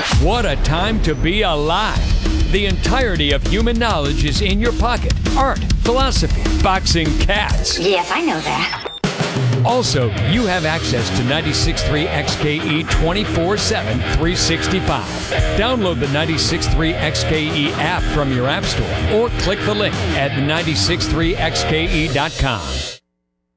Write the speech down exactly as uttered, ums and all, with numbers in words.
What a time to be alive. The entirety of human knowledge is in your pocket. Art, philosophy, boxing, cats. Yes, I know that. Also, you have access to ninety-six point three X K E twenty-four seven, three sixty-five. Download the ninety-six point three X K E app from your app store or click the link at ninety-six point three X K E dot com.